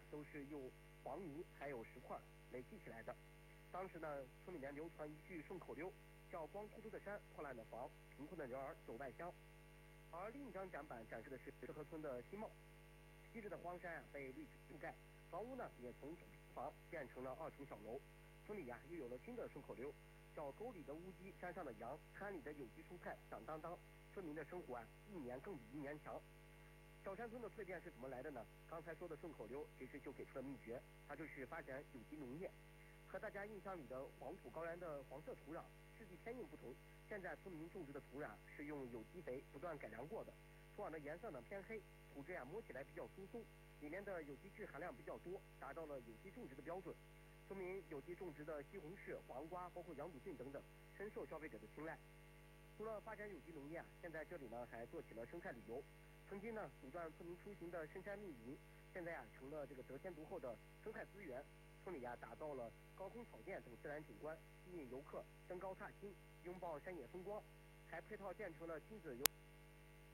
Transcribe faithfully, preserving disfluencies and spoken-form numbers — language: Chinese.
都是用黄泥还有石块累积起来的。当时呢，村里面流传一句顺口溜，叫光秃秃的山，破烂的房，贫困的人儿走外乡。而另一张展板展示的是石河村的新貌，西至的荒山啊被绿植覆盖，房屋呢也从土平房变成了二层小楼。村里呀、啊、又有了新的顺口溜，叫沟里的乌鸡，山上的羊，滩里的有机蔬菜响当当。村民的生活啊一年更比一年强。小山村的蜕变是怎么来的呢？刚才说的顺口溜其实就给出了秘诀，它就是发展有机农业。和大家印象里的黄土高原的黄色土壤、世纪天硬不同，现在村民种植的土壤是用有机肥不断改良过的，土壤的颜色呢偏黑，土质呀、啊、摸起来比较疏松，里面的有机质含量比较多，达到了有机种植的标准。村民有机种植的西红柿、黄瓜，包括羊肚菌等等，深受消费者的青睐。除了发展有机农业啊，现在这里呢还做起了生态旅游。曾经呢阻断村民出行的深山密云，现在啊成了这个得天独厚的生态资源。村里啊打造了高空草甸等自然景观，吸引游客登高踏青，拥抱山野风光，还配套建成了亲子游。